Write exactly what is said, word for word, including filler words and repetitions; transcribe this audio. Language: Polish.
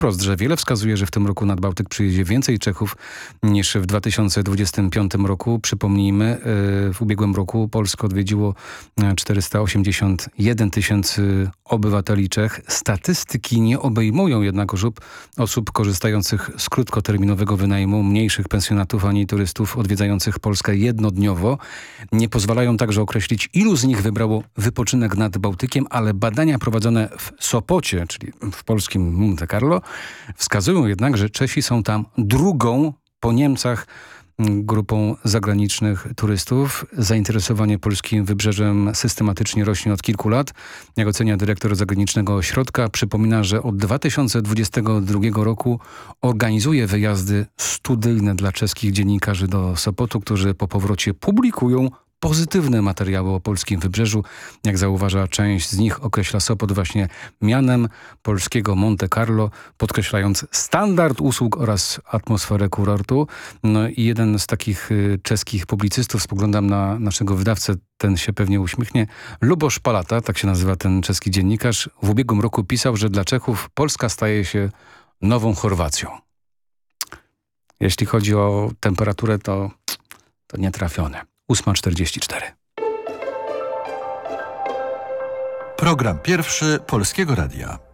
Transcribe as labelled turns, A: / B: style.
A: wprost, że wiele wskazuje, że w tym roku nad Bałtyk przyjedzie więcej Czechów niż w dwa tysiące dwudziestym piątym roku. Przypomnijmy, w ubiegłym roku Polskę odwiedziło czterysta osiemdziesiąt jeden tysięcy obywateli Czech. Statystyki nie obejmują jednak osób, osób korzystających z krótkoterminowego wynajmu, mniejszych pensjonatów ani turystów odwiedzających Polskę jednodniowo. Nie pozwalają także określić, ilu z nich wybrało wypoczynek nad Bałtykiem, ale badania prowadzone w Sopocie, czyli w polskim Monte Carlo, wskazują jednak, że Czesi są tam drugą po Niemcach grupą zagranicznych turystów. Zainteresowanie polskim wybrzeżem systematycznie rośnie od kilku lat. Jak ocenia dyrektor zagranicznego ośrodka, przypomina, że od dwa tysiące dwudziestego drugiego roku organizuje wyjazdy studyjne dla czeskich dziennikarzy do Sopotu, którzy po powrocie publikują pozytywne materiały o polskim wybrzeżu. Jak zauważa, część z nich określa Sopot właśnie mianem polskiego Monte Carlo, podkreślając standard usług oraz atmosferę kurortu. No i jeden z takich y, czeskich publicystów, spoglądam na naszego wydawcę, ten się pewnie uśmiechnie, Lubosz Palata, tak się nazywa ten czeski dziennikarz, w ubiegłym roku pisał, że dla Czechów Polska staje się nową Chorwacją. Jeśli chodzi o temperaturę, to, to nietrafione. ósma czterdzieści cztery.
B: Program pierwszy Polskiego Radia.